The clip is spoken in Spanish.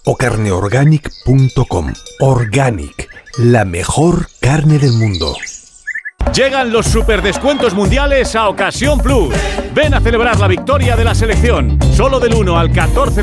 o carneorganic.com. Organic, la mejor carne del mundo. Llegan los superdescuentos mundiales a Ocasión Plus. Ven a celebrar la victoria de la selección. Solo del 1 al 14